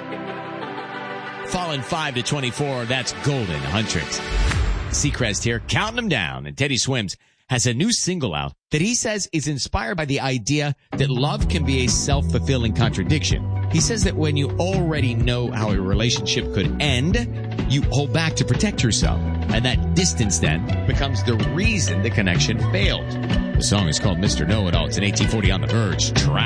Falling 5 to 24. That's Golden Huntrix. Seacrest here, counting them down. And Teddy Swims has a new single out that he says is inspired by the idea that love can be a self-fulfilling contradiction. He says that when you already know how a relationship could end, you hold back to protect yourself. And that distance then becomes the reason the connection failed. The song is called Mr. Know-It-All. It's an 1840 On the Verge track.